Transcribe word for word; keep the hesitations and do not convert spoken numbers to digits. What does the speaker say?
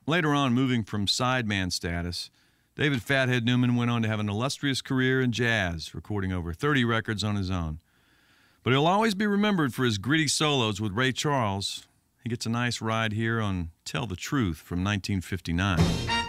Later on, moving from sideman status, David Fathead Newman went on to have an illustrious career in jazz, recording over thirty records on his own. But he'll always be remembered for his gritty solos with Ray Charles. He gets a nice ride here on Tell the Truth from nineteen fifty-nine.